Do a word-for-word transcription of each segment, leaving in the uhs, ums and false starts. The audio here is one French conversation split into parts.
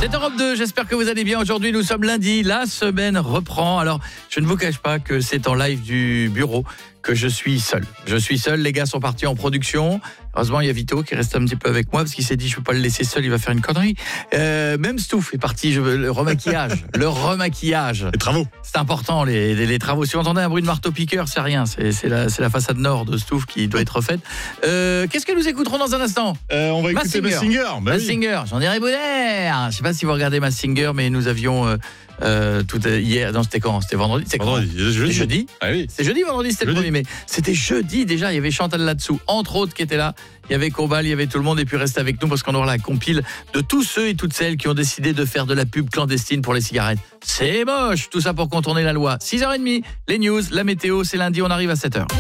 C'est Europe deux, j'espère que vous allez bien. Aujourd'hui, nous sommes lundi, la semaine reprend. Alors, je ne vous cache pas que c'est en live du bureau que je suis seul. Je suis seul, les gars sont partis en production. Heureusement, il y a Vito qui reste un petit peu avec moi parce qu'il s'est dit je ne peux pas le laisser seul, il va faire une connerie. Euh, même Stouff est parti, je veux, le remaquillage. le remaquillage. Les travaux. C'est important, les, les, les travaux. Si vous entendez un bruit de marteau-piqueur, c'est rien. C'est, c'est, la, c'est la façade nord de Stouff qui doit être refaite. Euh, qu'est-ce que nous écouterons dans un instant ? euh, On va écouter Mask Singer. Bah Mask Singer, j'en dirai bonheur. Je ne sais pas si vous regardez Mask Singer, mais nous avions... Euh, Euh, tout hier, non, c'était quand ? C'était vendredi, c'est vendredi, quand jeudi. C'était jeudi. Ah oui. C'était jeudi, vendredi, c'était jeudi. Le premier mai. C'était jeudi déjà, il y avait Chantal là-dessous, entre autres qui était là. Il y avait Combal, il y avait tout le monde et puis restez avec nous parce qu'on aura la compile de tous ceux et toutes celles qui ont décidé de faire de la pub clandestine pour les cigarettes. C'est moche, tout ça pour contourner la loi. six heures trente, les news, la météo, c'est lundi, on arrive à sept heures.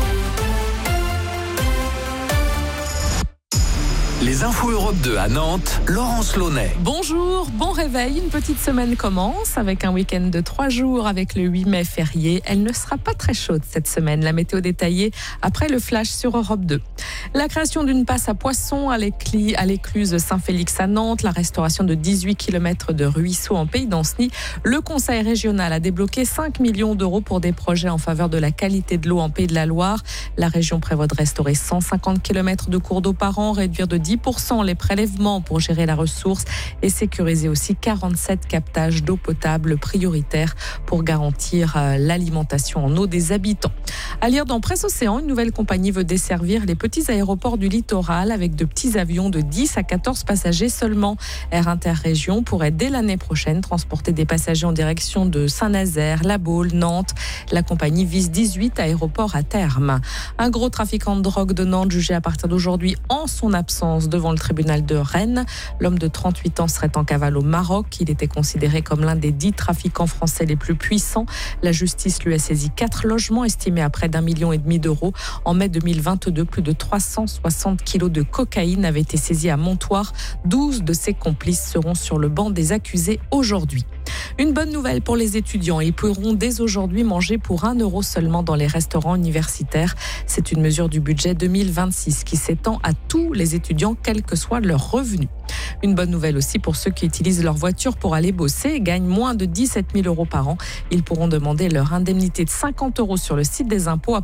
Les infos Europe deux à Nantes, Laurence Launay. Bonjour, bon réveil. Une petite semaine commence avec un week-end de trois jours avec le huit mai férié. Elle ne sera pas très chaude cette semaine. La météo détaillée après le flash sur Europe deux. La création d'une passe à poissons à l'écluse Saint-Félix à Nantes, la restauration de dix-huit kilomètres de ruisseaux en Pays d'Anceny. Le Conseil régional a débloqué cinq millions d'euros pour des projets en faveur de la qualité de l'eau en Pays de la Loire. La région prévoit de restaurer cent cinquante kilomètres de cours d'eau par an, réduire de dix pour cent les prélèvements pour gérer la ressource et sécuriser aussi quarante-sept captages d'eau potable prioritaires pour garantir l'alimentation en eau des habitants. À lire dans Presse Océan, une nouvelle compagnie veut desservir les petits aéroports du littoral avec de petits avions de dix à quatorze passagers seulement. Air Interrégion pourrait dès l'année prochaine transporter des passagers en direction de Saint-Nazaire, La Baule, Nantes. La compagnie vise dix-huit aéroports à terme. Un gros trafiquant de drogue de Nantes jugé à partir d'aujourd'hui en son absence devant le tribunal de Rennes. L'homme de trente-huit ans serait en cavale au Maroc. Il était considéré comme l'un des dix trafiquants français les plus puissants. La justice lui a saisi quatre logements estimés à près d'un million et demi d'euros. En mai deux mille vingt-deux, plus de trois cent soixante kilos de cocaïne avaient été saisis à Montoire. douze de ses complices seront sur le banc des accusés aujourd'hui. Une bonne nouvelle pour les étudiants. Ils pourront dès aujourd'hui manger pour un euro seulement dans les restaurants universitaires. C'est une mesure du budget deux mille vingt-six qui s'étend à tous les étudiants, quel que soit leur revenu. Une bonne nouvelle aussi pour ceux qui utilisent leur voiture pour aller bosser et gagnent moins de dix-sept mille euros par an. Ils pourront demander leur indemnité de cinquante euros sur le site des impôts